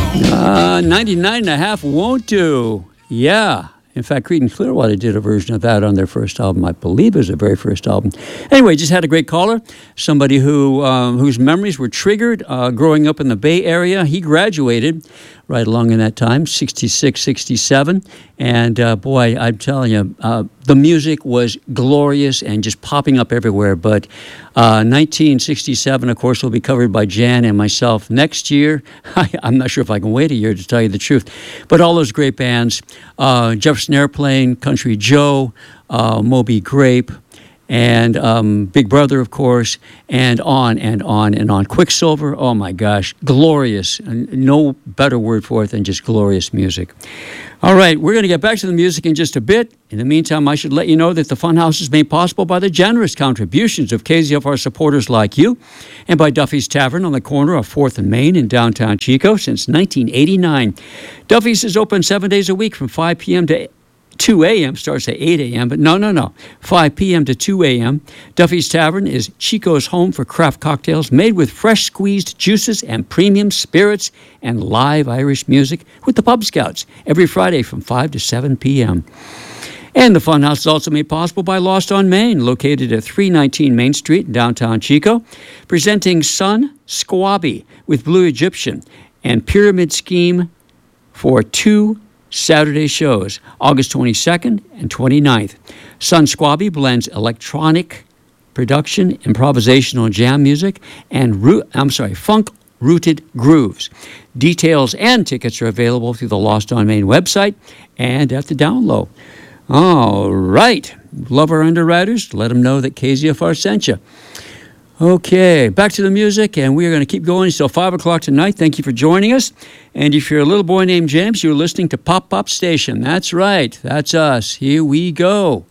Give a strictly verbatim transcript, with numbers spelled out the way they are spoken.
Uh, ninety-nine and a half won't do. Yeah. In fact, Creedence Clearwater did a version of that on their first album. I believe it was their very first album. Anyway, just had a great caller, somebody who um, whose memories were triggered uh, growing up in the Bay Area. He graduated right along in that time, sixty-six, sixty-seven. And uh, boy, I'm telling you, uh, the music was glorious and just popping up everywhere. But uh, nineteen sixty-seven, of course, will be covered by Jan and myself next year. I, I'm not sure if I can wait a year to tell you the truth. But all those great bands, uh, Jefferson Airplane, Country Joe, uh, Moby Grape, and um, Big Brother, of course, and on and on and on. Quicksilver, oh my gosh, glorious. No better word for it than just glorious music. All right, we're going to get back to the music in just a bit. In the meantime, I should let you know that the Funhouse is made possible by the generous contributions of K Z F R supporters like you, and by Duffy's Tavern on the corner of fourth and Main in downtown Chico since nineteen eighty-nine. Duffy's is open seven days a week from five p.m. to two a.m. starts at eight a.m., but no, no, no. five p.m. to two a.m. Duffy's Tavern is Chico's home for craft cocktails made with fresh squeezed juices and premium spirits and live Irish music with the Pub Scouts every Friday from five to seven p.m. And the Funhouse is also made possible by Lost on Main, located at three nineteen Main Street in downtown Chico, presenting Sun Squabby with Blue Egyptian and Pyramid Scheme for two Saturday shows, August twenty-second and twenty-ninth. Sun Squabby blends electronic production, improvisational jam music, and root, I'm sorry, funk-rooted grooves. Details and tickets are available through the Lost on Main website and at the down low. All right. Love our underwriters. Let them know that K Z F R sent you. Okay, back to the music, and we are going to keep going until five o'clock tonight. Thank you for joining us. And if you're a little boy named James, you're listening to Pop Pop Station. That's right. That's us. Here we go.